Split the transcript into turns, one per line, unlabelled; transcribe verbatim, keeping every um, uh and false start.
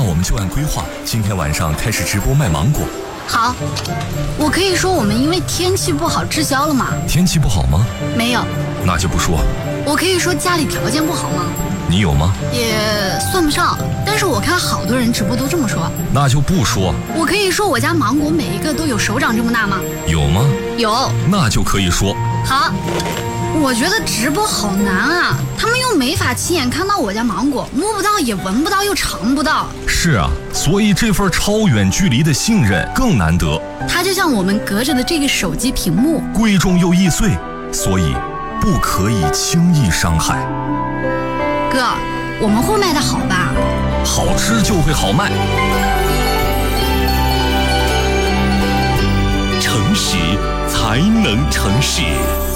我们就按规划，今天晚上开始直播卖芒果。
好，我可以说我们因为天气不好滞销了吗？
天气不好吗？
没有。
那就不说。
我可以说家里条件不好吗？
你有吗？
也算不上，但是我看好多人直播都这么说。
那就不说。
我可以说我家芒果每一个都有手掌这么大吗？
有吗？
有。
那就可以说。
好，我觉得直播好难啊，他们又没法亲眼看到我家芒果，摸不到也闻不到又尝不到。
是啊，所以这份超远距离的信任更难得。
它就像我们隔着的这个手机屏幕，
贵重又易碎，所以不可以轻易伤害。
哥，我们会卖得好吧？
好吃就会好卖。
诚实才能成事。